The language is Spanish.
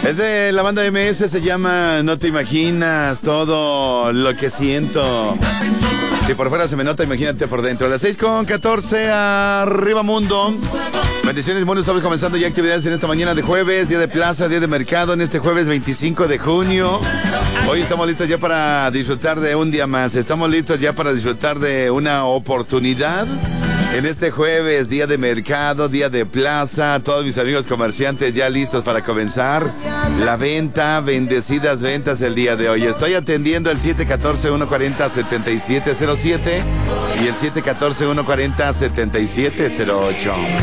Es de la banda MS, se llama No te imaginas todo lo que siento. Si por fuera se me nota, imagínate por dentro. Las 6:14, arriba mundo. Bendiciones, mundo. Estamos comenzando ya actividades en esta mañana de jueves, día de plaza, día de mercado, en este jueves 25 de junio. Hoy estamos listos ya para disfrutar de un día más. Estamos listos ya para disfrutar de una oportunidad. En este jueves, día de mercado, día de plaza, todos mis amigos comerciantes ya listos para comenzar la venta, bendecidas ventas el día de hoy. Estoy atendiendo el 714-140-7707 y el 714-140-7708.